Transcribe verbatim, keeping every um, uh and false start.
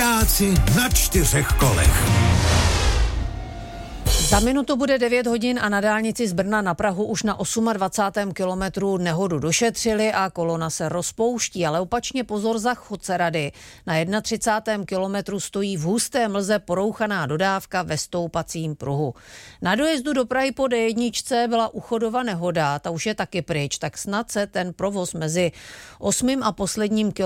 Vodáci na čtyřech kolech. Za minutu bude devět hodin a na dálnici z Brna na Prahu už na dvacátém osmém kilometru nehodu došetřili a kolona se rozpouští, ale opačně pozor za Chodcerady. Na třicátém prvním kilometru stojí v husté mlze porouchaná dodávka ve stoupacím pruhu. Na dojezdu do Prahy po D jedna byla u Chodova nehoda, ta už je taky pryč, tak snad se ten provoz mezi osmým a posledním kilometrem